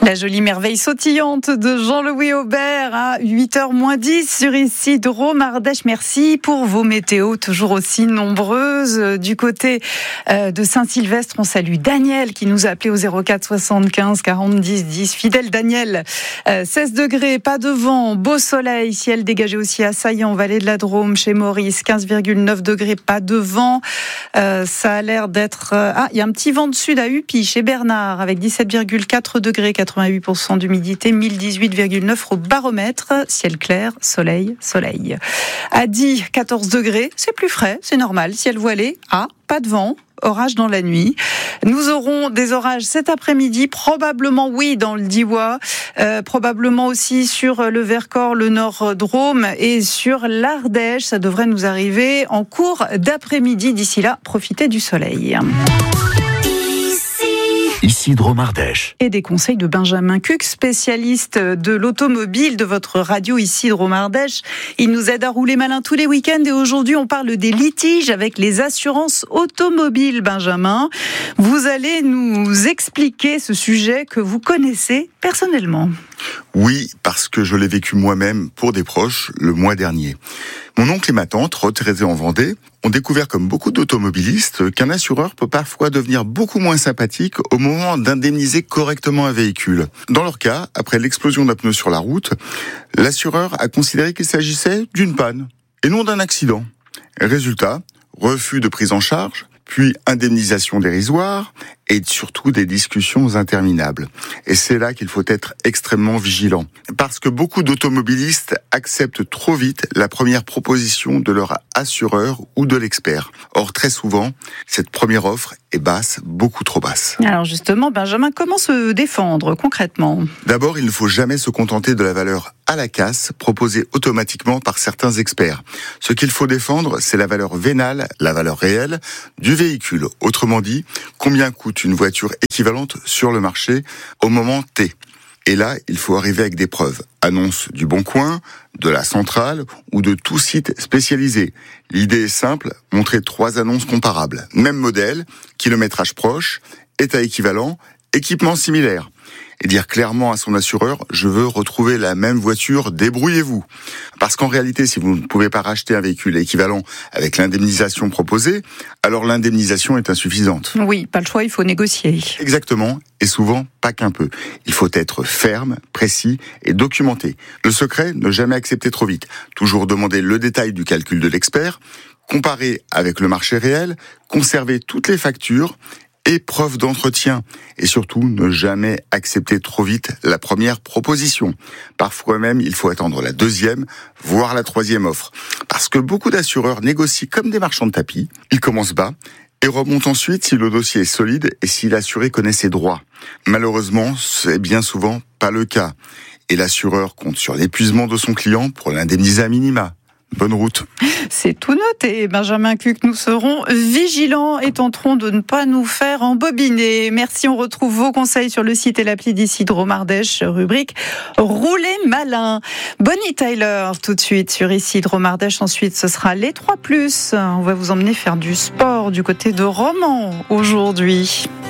La jolie merveille sautillante de Jean-Louis Aubert à 8h moins 10 sur ici Drôme Ardèche. Merci pour vos météos toujours aussi nombreuses. Du côté de Saint-Sylvestre, on salue Daniel qui nous a appelé au 04 75 40 10 10. Fidèle Daniel, 16 degrés, pas de vent, beau soleil, ciel dégagé aussi à Saillant, vallée de la Drôme, chez Maurice, 15,9 degrés, pas de vent. Ça a l'air d'être... il y a un petit vent de sud à Upy, chez Bernard, avec 17,4 degrés, 88% d'humidité, 1018,9 au baromètre, ciel clair, soleil. À Die, 14 degrés, c'est plus frais, c'est normal, ciel voilé, pas de vent. Orage dans la nuit. Nous aurons des orages cet après-midi, probablement dans le Diois, probablement aussi sur le Vercors, le Nord Drôme et sur l'Ardèche. Ça devrait nous arriver en cours d'après-midi. D'ici là, profitez du soleil. Ici Drôme Ardèche. Et des conseils de Benjamin Cuc, spécialiste de l'automobile de votre radio ici Drôme Ardèche. Il nous aide à rouler malin tous les week-ends et aujourd'hui on parle des litiges avec les assurances automobiles. Benjamin, vous allez nous expliquer ce sujet que vous connaissez personnellement. Oui, parce que je l'ai vécu moi-même pour des proches le mois dernier. Mon oncle et ma tante, retraités en Vendée, ont découvert, comme beaucoup d'automobilistes, qu'un assureur peut parfois devenir beaucoup moins sympathique au moment d'indemniser correctement un véhicule. Dans leur cas, après l'explosion d'un pneu sur la route, l'assureur a considéré qu'il s'agissait d'une panne et non d'un accident. Résultat, refus de prise en charge, puis indemnisation dérisoire et surtout des discussions interminables. Et c'est là qu'il faut être extrêmement vigilant. Parce que beaucoup d'automobilistes acceptent trop vite la première proposition de leur assureur ou de l'expert. Or, très souvent, cette première offre est basse, beaucoup trop basse. Alors justement, Benjamin, comment se défendre concrètement ? D'abord, il ne faut jamais se contenter de la valeur à la casse proposée automatiquement par certains experts. Ce qu'il faut défendre, c'est la valeur vénale, la valeur réelle du véhicule. Autrement dit, combien coûte une voiture équivalente sur le marché au moment T. Et là, il faut arriver avec des preuves. Annonce du Bon Coin, de la Centrale ou de tout site spécialisé. L'idée est simple, montrer 3 annonces comparables. Même modèle, kilométrage proche, état équivalent, équipement similaire. Et dire clairement à son assureur, je veux retrouver la même voiture, débrouillez-vous. Parce qu'en réalité, si vous ne pouvez pas racheter un véhicule équivalent avec l'indemnisation proposée, alors l'indemnisation est insuffisante. Oui, pas le choix, il faut négocier. Exactement, et souvent pas qu'un peu. Il faut être ferme, précis et documenté. Le secret, ne jamais accepter trop vite. Toujours demander le détail du calcul de l'expert, comparer avec le marché réel, conserver toutes les factures, et preuve d'entretien. Et surtout, ne jamais accepter trop vite la première proposition. Parfois même, il faut attendre la deuxième, voire la troisième offre. Parce que beaucoup d'assureurs négocient comme des marchands de tapis. Ils commencent bas et remontent ensuite si le dossier est solide et si l'assuré connaît ses droits. Malheureusement, c'est bien souvent pas le cas. Et l'assureur compte sur l'épuisement de son client pour l'indemniser à minima. Bonne route. C'est tout noté, Benjamin Cuc. Nous serons vigilants et tenterons de ne pas nous faire embobiner. Merci, on retrouve vos conseils sur le site et l'appli d'ici Drôme Ardèche, rubrique Rouler malin. Bonnie Tyler, tout de suite sur ici Drôme Ardèche. Ensuite, ce sera les 3+. On va vous emmener faire du sport du côté de Romans aujourd'hui.